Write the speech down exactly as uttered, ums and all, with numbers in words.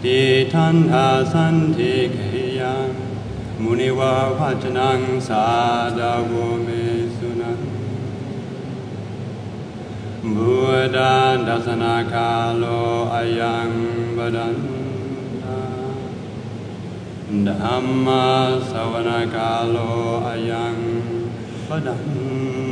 ติทันทาสันติเกยังมุนิวาวัจนังสาดาโวเมสุนังบุตาดัสนาคาโลอายังบดันตาธัมมาสวนาคาโลอายังบดัน